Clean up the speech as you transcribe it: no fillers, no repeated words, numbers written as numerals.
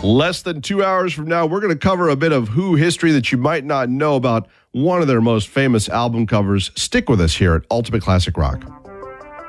Less than 2 hours from now, we're going to cover a bit of Who history that you might not know about one of their most famous album covers. Stick with us here at Ultimate Classic Rock.